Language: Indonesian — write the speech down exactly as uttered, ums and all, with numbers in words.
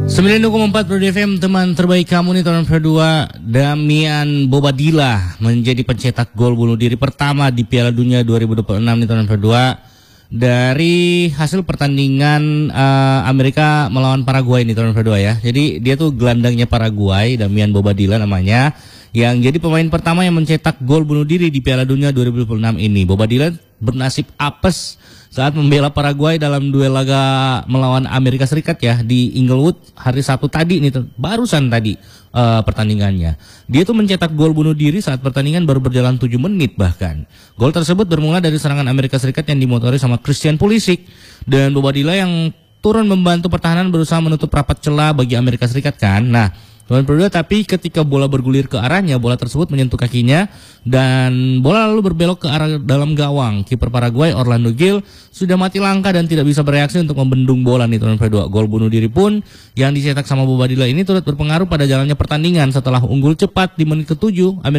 sembilan puluh empat Pro F M, teman terbaik kamu nih tahun kedua. Damian Bobadilla menjadi pencetak gol bunuh diri pertama di Piala Dunia dua ribu dua puluh enam nih tahun kedua dari hasil pertandingan uh, Amerika melawan Paraguay nih tahun kedua ya. Jadi dia tuh gelandangnya Paraguay, Damian Bobadilla namanya, yang jadi pemain pertama yang mencetak gol bunuh diri di Piala Dunia dua ribu dua puluh enam ini. Bobadilla bernasib apes saat membela Paraguay dalam duel laga melawan Amerika Serikat ya di Inglewood hari Sabtu tadi nih, barusan tadi uh, pertandingannya. Dia tuh mencetak gol bunuh diri saat pertandingan baru berjalan tujuh menit bahkan. Gol tersebut bermula dari serangan Amerika Serikat yang dimotori sama Christian Pulisic, dan Bobadilla yang turun membantu pertahanan berusaha menutup rapat celah bagi Amerika Serikat kan. Nah, Tuan Perdua, tapi ketika bola bergulir ke arahnya, bola tersebut menyentuh kakinya dan bola lalu berbelok ke arah dalam gawang. Kiper Paraguay Orlando Gil sudah mati langkah dan tidak bisa bereaksi untuk membendung bola nih Tuan Perdua. Gol bunuh diri pun yang dicetak sama Bobadilla ini turut berpengaruh pada jalannya pertandingan setelah unggul cepat di menit ketujuh.